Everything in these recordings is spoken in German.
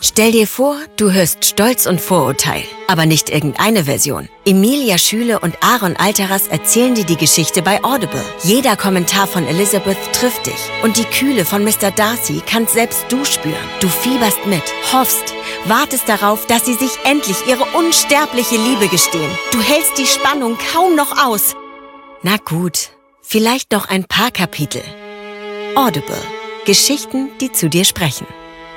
Stell dir vor, du hörst Stolz und Vorurteil, aber nicht irgendeine Version. Emilia Schüle und Aaron Alteras erzählen dir die Geschichte bei Audible. Jeder Kommentar von Elizabeth trifft dich und die Kühle von Mr. Darcy kannst selbst du spüren. Du fieberst mit, hoffst, wartest darauf, dass sie sich endlich ihre unsterbliche Liebe gestehen. Du hältst die Spannung kaum noch aus. Na gut, vielleicht noch ein paar Kapitel. Audible. Geschichten, die zu dir sprechen.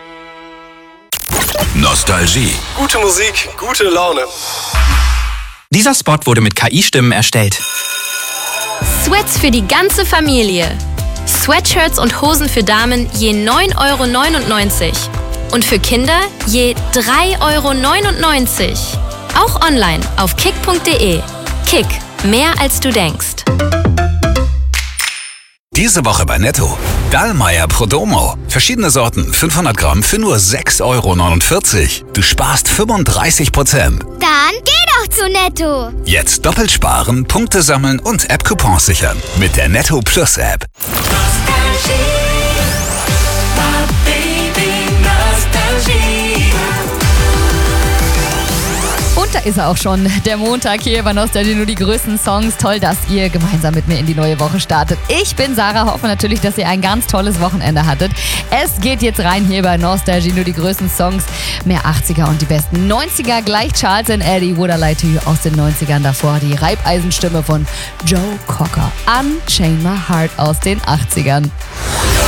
Nostalgie. Gute Musik, gute Laune. Dieser Spot wurde mit KI-Stimmen erstellt. Sweats für die ganze Familie. Sweatshirts und Hosen für Damen je 9,99 € und für Kinder je 3,99 €. Auch online auf kick.de. Kick, mehr als du denkst. Diese Woche bei Netto. Dallmayr Prodomo. Verschiedene Sorten, 500 Gramm für nur 6,49 €. Du sparst 35%. Dann geh doch zu Netto. Jetzt doppelt sparen, Punkte sammeln und App-Coupons sichern. Mit der Netto Plus App. Und da ist er auch schon, der Montag hier bei Nostalgie, nur die größten Songs. Toll, dass ihr gemeinsam mit mir in die neue Woche startet. Ich bin Sarah, hoffe natürlich, dass ihr ein ganz tolles Wochenende hattet. Es geht jetzt rein hier bei Nostalgie, nur die größten Songs. Mehr 80er und die besten 90er, gleich Charles and Eddie, Would I Lie to You aus den 90ern. Davor die Reibeisenstimme von Joe Cocker, Unchain My Heart aus den 80ern.